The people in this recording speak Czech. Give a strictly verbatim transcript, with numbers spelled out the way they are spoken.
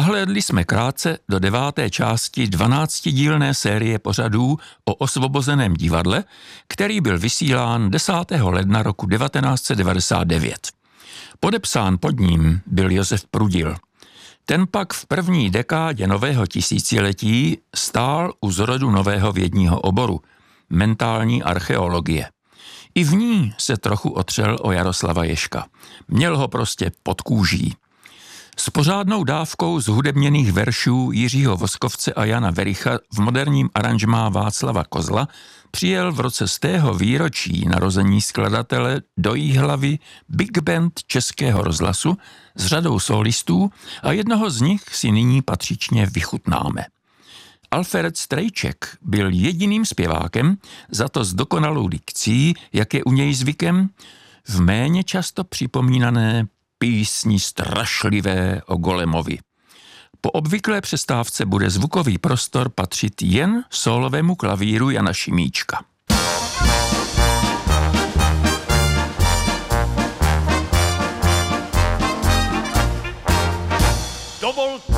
Zahlédli jsme krátce do deváté části dvanáctidílné série pořadů o Osvobozeném divadle, který byl vysílán desátého ledna roku devatenáct set devadesát devět. Podepsán pod ním byl Josef Prudil. Ten pak v první dekádě nového tisíciletí stál u zrodu nového vědního oboru – mentální archeologie. I v ní se trochu otřel o Jaroslava Ježka. Měl ho prostě pod kůží. S pořádnou dávkou zhudebněných veršů Jiřího Voskovce a Jana Vericha v moderním aranžmá Václava Kozla přijel v roce stého výročí narození skladatele do Jihlavy Big Band Českého rozhlasu s řadou solistů a jednoho z nich si nyní patřičně vychutnáme. Alfred Strejček byl jediným zpěvákem, za to s dokonalou dikcí, jak je u něj zvykem, v méně často připomínané písni strašlivé o Golemovi. Po obvyklé přestávce bude zvukový prostor patřit jen sólovému klavíru Jana Šimíčka. Dovolte